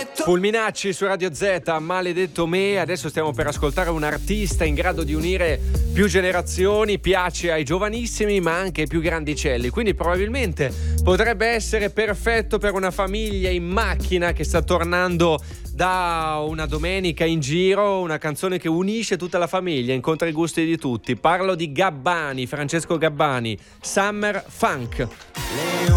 Fulminacci su Radio Z, Maledetto me. Adesso stiamo per ascoltare un artista in grado di unire più generazioni, piace ai giovanissimi ma anche ai più grandicelli, quindi probabilmente potrebbe essere perfetto per una famiglia in macchina che sta tornando da una domenica in giro, una canzone che unisce tutta la famiglia, incontra i gusti di tutti. Parlo di Gabbani, Francesco Gabbani, Summer Funk.